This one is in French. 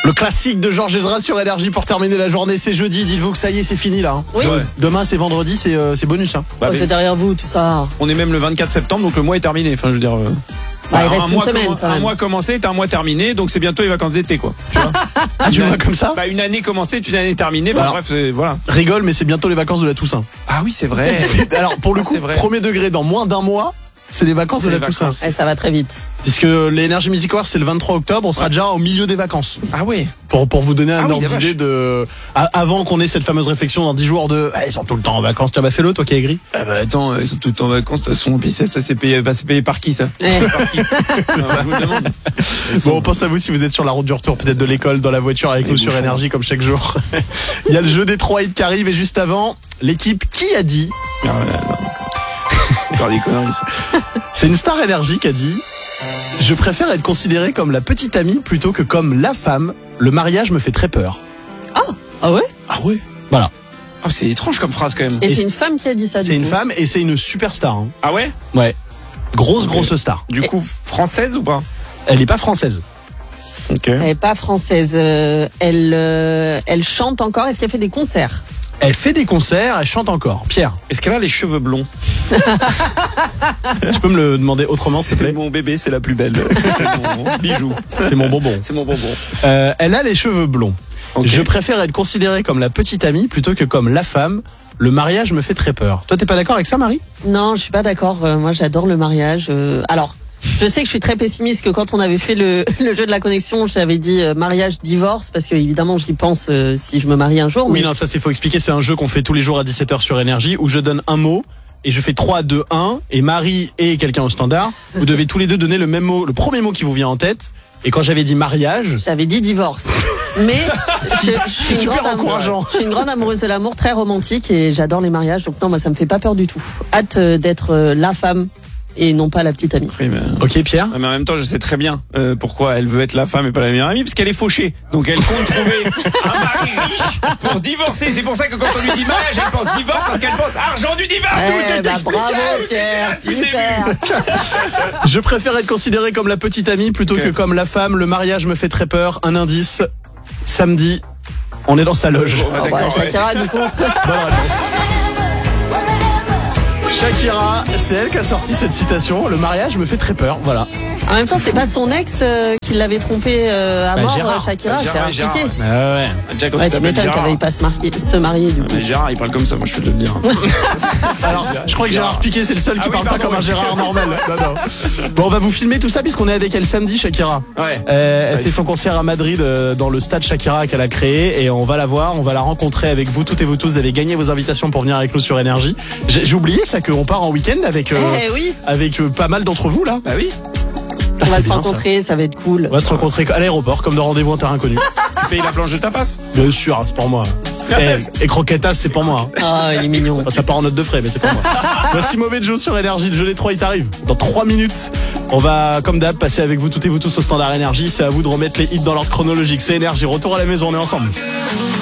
Le classique de Georges Ezra sur Énergie pour terminer la journée, c'est jeudi. Dites-vous que ça y est, c'est fini là. Oui. Ouais. Demain, c'est vendredi, c'est bonus. C'est derrière vous, tout ça. On est même le 24 septembre, donc le mois est terminé. Enfin, je veux dire. Il reste une semaine quand même. Un mois commencé, t'as un mois terminé, donc c'est bientôt les vacances d'été, quoi. Tu vois Ah, tu le vois comme ça? Une année commencée, une année terminée. Enfin, Alors, bref, voilà. Rigole, mais c'est bientôt les vacances de la Toussaint. Ah oui, c'est vrai. Alors, pour le Ah, coup, c'est vrai. premier degré, dans moins d'un mois, c'est les vacances C'est de la les Toussaint. vacances. Ça va très vite. Puisque les Energy Music Awards, c'est le 23 octobre, on sera déjà au milieu des vacances. Ah ouais. Pour vous donner un Ah oui, ordre la d'idée de. Avant qu'on ait cette fameuse réflexion dans 10 jours de. Ils sont tout le temps en vacances. Tu as fait le, toi qui as gris? Ah bah attends, ils sont tout le temps en vacances, de toute façon, puis ça c'est payé par qui ça? Ouais. Par qui? Non, je vous le demande. Bon, on pense à vous si vous êtes sur la route du retour, peut-être de l'école, dans la voiture avec nous sur bouchons. Énergie comme chaque jour. Il y a le jeu des 3 hits qui arrive et juste avant, l'équipe qui a dit. Ah ouais, non, encore des conneries. Ça. C'est une star Énergie qui a dit. Je préfère être considérée comme la petite amie plutôt que comme la femme. Le mariage me fait très peur. Ah ouais? Ah ouais. Voilà. Ah, c'est étrange comme phrase quand même. Et Et c'est une femme qui a dit ça. C'est une femme et c'est une superstar. Hein. Ah ouais. Ouais. Grosse Ok. star. Du coup, française ou pas? Elle est pas française. Ok. Elle n'est pas française. Elle chante encore. Est-ce qu'elle fait des concerts? Elle fait des concerts, elle chante encore. Pierre, Est-ce qu'elle a les cheveux blonds? tu peux me le demander autrement s'il te C'est plaît? mon bébé, c'est la plus belle. C'est mon bijou. C'est mon bonbon. C'est mon bonbon. Elle a les cheveux blonds. Ok. Je préfère être considérée comme la petite amie plutôt que comme la femme. Le mariage me fait très peur. Toi, t'es pas d'accord avec ça, Marie? Non, je suis pas d'accord. Moi, j'adore le mariage. Alors, je sais que je suis très pessimiste, que quand on avait fait le jeu de la connexion, j'avais dit mariage, divorce, parce que évidemment, j'y pense si je me marie un jour. Oui, mais non, ça, c'est faut expliquer. C'est un jeu qu'on fait tous les jours à 17h sur Énergie où je donne un mot et je fais 3, 2, 1 et Marie et quelqu'un au standard. Vous devez tous les deux donner le même mot, le premier mot qui vous vient en tête. Et quand j'avais dit mariage, j'avais dit divorce. Mais je suis super une grande encourageant. Je suis une grande amoureuse de l'amour, très romantique, et j'adore les mariages. Donc non, moi, ça me fait pas peur du tout. Hâte d'être la femme et non pas la petite amie. Oui, mais... ok Pierre. Mais en même temps, je sais très bien pourquoi elle veut être la femme et pas la meilleure amie, parce qu'elle est fauchée. Donc elle compte trouver un mari riche pour divorcer. C'est pour ça que quand on lui dit mariage, elle pense divorce, parce qu'elle pense argent du divorce. Tout est expliqué. Bravo Pierre, Depuis le super. début. Je préfère être considérée comme la petite amie plutôt Ok. que comme la femme. Le mariage me fait très peur. Un indice. Samedi, on est dans sa loge. Ah, Ah, bah, d'accord, ouais. Shakira, du coup. Bonne réponse. Shakira, c'est elle qui a sorti cette citation. Le mariage me fait très peur. Voilà. En même temps, c'est pas son ex qui l'avait trompé à mort, Gérard. Shakira, Gérard, c'est impliqué. Ouais. Déjà, quand Ouais, tu tu t'appelles m'étonnes Gérard. qu'elle veuille pas se marier du coup. Mais Gérard, il parle comme ça, moi je peux te le dire. Alors, je crois que Gérard Piqué, c'est le seul qui Ah oui, parle pas pardon, comme un oui. Gérard normal. Non. Bon, on va vous filmer tout ça puisqu'on est avec elle samedi, Shakira. Ouais. Elle fait son concert à Madrid dans le stade Shakira qu'elle a créé et on va la voir, on va la rencontrer avec vous toutes et vous tous. Vous avez gagné vos invitations pour venir avec nous sur Énergie. J'ai oublié ça qu'on part en week-end avec Eh oui, pas mal d'entre vous là. Bah oui. on va c'est se bien, rencontrer, ça va être cool. On va se rencontrer à l'aéroport comme de rendez-vous en terre inconnue. Tu payes la planche de tapas. Bien sûr, c'est pour moi. Et croquetas, c'est pour moi. Ah, il est mignon. Enfin, ça part en note de frais, mais c'est pour moi. Voici Mauvais Joe sur Énergie. Le jeu des 3 il t'arrive. Dans 3 minutes, on va, comme d'hab, passer avec vous toutes et vous tous au standard Énergie. C'est à vous de remettre les hits dans l'ordre chronologique. C'est Énergie. Retour à la maison, on est ensemble.